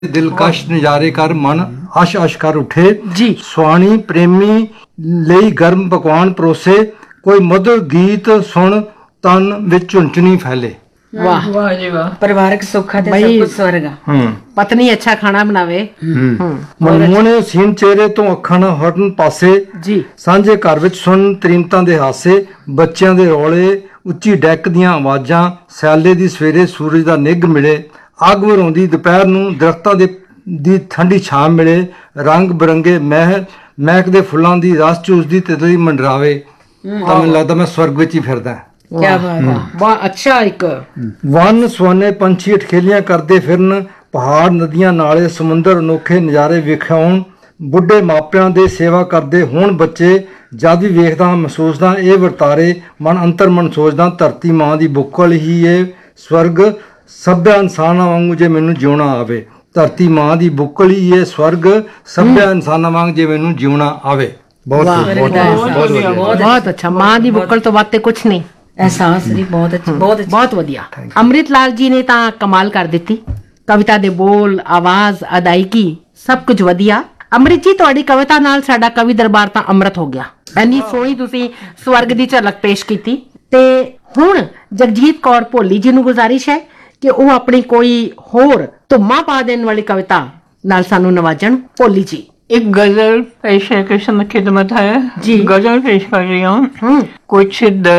दिलकश नजारे कर मन अश अश कर उठे जी। स्वाणी प्रेमी ਲਈ गर्म पकवान परोसे कोई मधुर गीत सुन तन विच झुंझुनी फैले। वाह वाह जी वाह। परिवारक सुख है सब कुछ स्वर्ग आ। पत्नी अच्छा खाना बनावे। मनमोहने सीन चेहरे तो अखां ना हटन पासे जी। सांझे घर विच सुन तरीमतां दे हासे बच्चियां दे रौले ਉੱਚੀ ਡੈਕ ਦੀਆਂ ਆਵਾਜ਼ਾਂ ਸਿਆਲੇ ਦੀ ਸਵੇਰੇ ਸੂਰਜ ਦਾ ਨਿੱਘ ਮਿਲੇ ਅੱਗ ਵਰਾਉਂਦੀ ਦੁਪਹਿਰ ਨੂੰ ਦਰਖਤਾਂ ਦੀ ਠੰਡੀ ਛਾਂ ਮਿਲੇ ਰੰਗ ਬਰੰਗੇ ਮਹਿਕਦੇ ਫੁੱਲਾਂ ਦੀ ਰਸ ਚੂਸਦੀ ਤਿਤਲੀ ਮੰਡਰਾਵੇ ਤਾਂ ਮੈਨੂੰ ਲੱਗਦਾ ਮੈਂ ਸਵਰਗ ਵਿੱਚ ਹੀ ਫਿਰਦਾ। क्या बात है, वाह अच्छा एक ਵਨ ਸਵਾਨੇ ਪੰਛੀ ਅਠਖੇਲੀਆਂ ਕਰਦੇ ਫਿਰਨ ਪਹਾੜ ਨਦੀਆਂ ਨਾਲੇ ਸਮੁੰਦਰ ਅਨੋਖੇ ਨਜ਼ਾਰੇ ਵਿਖਾਉਣ ਬੁੱਢੇ ਮਾਪਿਆਂ ਦੇ ਸੇਵਾ ਕਰਦੇ ਹੋਣ ਬੱਚੇ ਜਦ ਵੀ ਵੇਖਦਾ ਮਹਿਸੂਸਦਾ ਇਹ ਵਰਤਾਰੇ ਮਨ ਅੰਤਰ ਮਨ ਸੋਚਦਾ ਧਰਤੀ ਮਾਂ ਦੀ ਬੁੱਕਲ ਹੀ ਇਹ ਸਵਰਗ ਸਭਿਆ ਇਨਸਾਨਾਂ ਵਾਂਗੂ ਜੇ ਮੈਨੂੰ ਜਿਉਣਾ ਆਵੇ ਧਰਤੀ ਮਾਂ ਦੀ ਬੁੱਕਲ ਹੀ ਇਹ ਸਵਰਗ ਸਭਿਆ ਇਨਸਾਨਾਂ ਵਾਂਗ ਜੇ ਮੈਨੂੰ ਜਿਉਣਾ ਆਵੇ। बहुत बहुत अच्छा मां दी बुक्कल तो बातें कुछ नहीं एहसास री बहुत अच्छी बहुत वधिया। अमृत लाल जी ने तां कमाल कर दित्ती कविता दे बोल आवाज अदायगी सब कुछ वधिया। अमृत जी तुहाडी कविता नाल साडा कवि दरबार तां अमृत हो गया। इन्नी सोहणी तुसीं स्वर्ग दी झलक पेश कीती ते हुण जगजीत कौर भोली जी नूं गुजारिश है कि ਉਹ ਆਪਣੀ ਕੋਈ ਹੋਰ ਧੁੰਮਾਂ ਪਾ ਦੇਣ ਵਾਲੀ ਕਵਿਤਾ ਨਾਲ ਸਾਨੂੰ ਨਵਾਜਣ। ਭੋਲੀ ਜੀ एक गजल पेश है कृष्ण खिदमत है जी। गजल पेश कर रही हूँ। कुछ